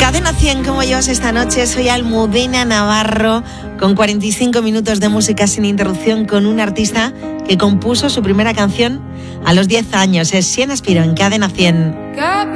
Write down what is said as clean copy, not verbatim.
Cadena 100, ¿cómo llevas esta noche? Soy Almudena Navarro, con 45 minutos de música sin interrupción, con un artista que compuso su primera canción a los 10 años. Es Siena Spiro en Cadena 100.